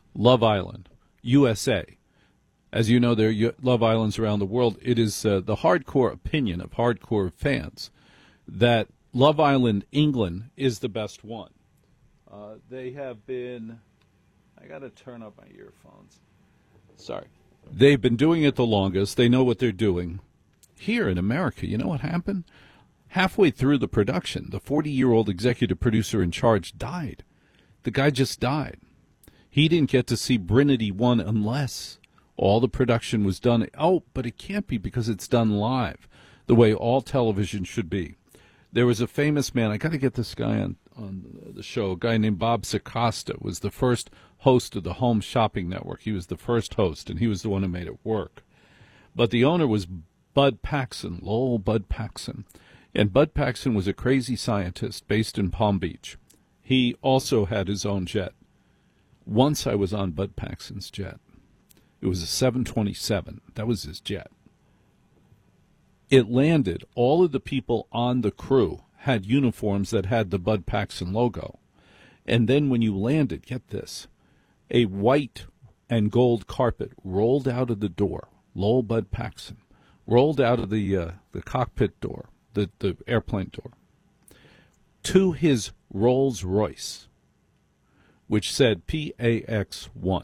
Love Island, USA. As you know, there are Love Islands around the world. It is the hardcore opinion of hardcore fans that Love Island, England, is the best one. They have been... I got to turn up my earphones. Sorry. They've been doing it the longest. They know what they're doing. Here in America, you know what happened? Halfway through the production, the 40-year-old executive producer in charge died. The guy just died. He didn't get to see Brinity 1 unless all the production was done. Oh, but it can't be because it's done live, the way all television should be. There was a famous man, I got to get this guy on the show, a guy named Bob Sacosta, was the first host of the Home Shopping Network. He was the first host, and he was the one who made it work. But the owner was Bud Paxson, Lowell Bud Paxson. And Bud Paxson was a crazy scientist based in Palm Beach. He also had his own jet. Once I was on Bud Paxson's jet. It was a 727. That was his jet. It landed. All of the people on the crew had uniforms that had the Bud Paxson logo. And then when you landed, get this, a white and gold carpet rolled out of the door. Lowell Bud Paxson rolled out of the cockpit door, the airplane door, to his Rolls Royce, which said PAX-1.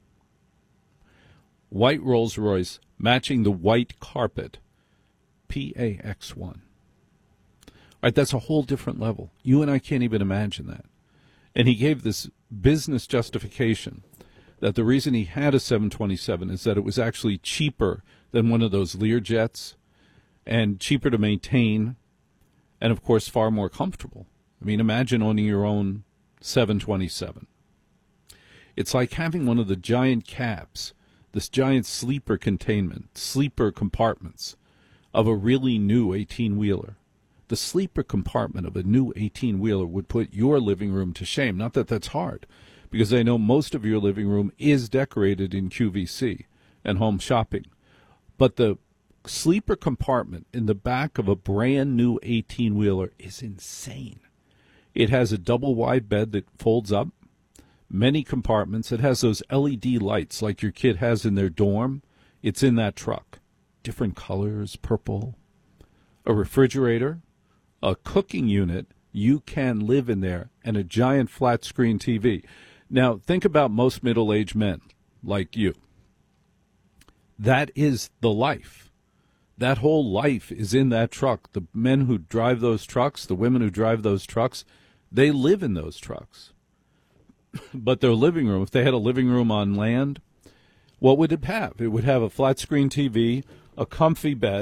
White Rolls Royce matching the white carpet, PAX-1. All right, that's a whole different level. You and I can't even imagine that. And he gave this business justification that the reason he had a 727 is that it was actually cheaper than one of those Lear jets and cheaper to maintain and, of course, far more comfortable. I mean, imagine owning your own 727. It's like having one of the giant cabs, this giant sleeper compartments of a really new 18-wheeler. The sleeper compartment of a new 18-wheeler would put your living room to shame. Not that that's hard, because I know most of your living room is decorated in QVC and Home Shopping. But the sleeper compartment in the back of a brand new 18-wheeler is insane. It has a double-wide bed that folds up, many compartments. It has those LED lights like your kid has in their dorm. It's in that truck. Different colors, purple. A refrigerator, a cooking unit. You can live in there, and a giant flat-screen TV. Now, think about most middle-aged men like you. That is the life. That whole life is in that truck. The men who drive those trucks, the women who drive those trucks, they live in those trucks. But their living room, if they had a living room on land, what would it have? It would have a flat-screen TV, a comfy bed,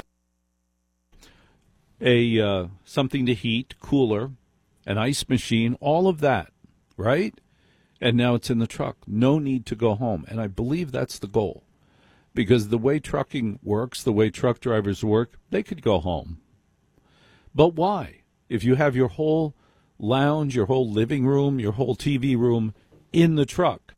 a something to heat, cooler, an ice machine, all of that, right? And now it's in the truck. No need to go home. And I believe that's the goal. Because the way trucking works, the way truck drivers work, they could go home. But why? If you have your whole lounge, your whole living room, your whole TV room in the truck,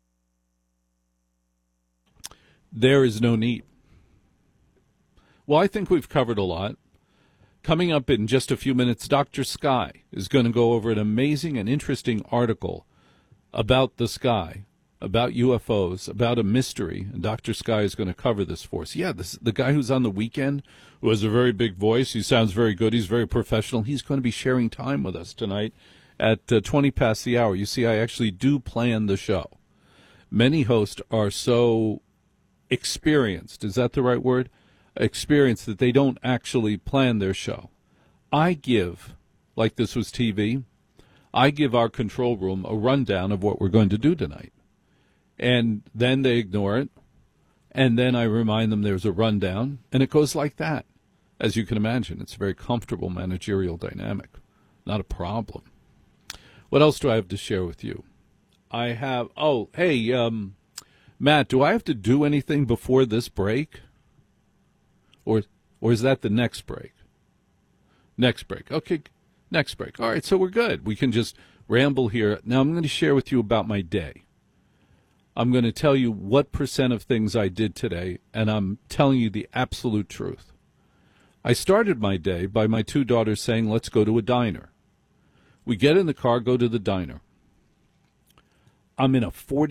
there is no need. Well, I think we've covered a lot. Coming up in just a few minutes, Dr. Sky is going to go over an amazing and interesting article about the sky, about UFOs, about a mystery, and Dr. Sky is going to cover this for us. Yeah, the guy who's on the weekend, who has a very big voice, he sounds very good, he's very professional, he's going to be sharing time with us tonight at 20 past the hour. You see, I actually do plan the show. Many hosts are so experienced, is that the right word? Experienced that they don't actually plan their show. I give, like this was TV, I give our control room a rundown of what we're going to do tonight. And then they ignore it. And then I remind them there's a rundown. And it goes like that. As you can imagine, it's a very comfortable managerial dynamic. Not a problem. What else do I have to share with you? I have, Matt, do I have to do anything before this break? Or is that the next break? Next break. Okay, next break. All right, so we're good. We can just ramble here. Now I'm going to share with you about my day. I'm going to tell you what % of things I did today, and I'm telling you the absolute truth. I started my day by my two daughters saying, let's go to a diner. We get in the car, go to the diner. I'm in a 40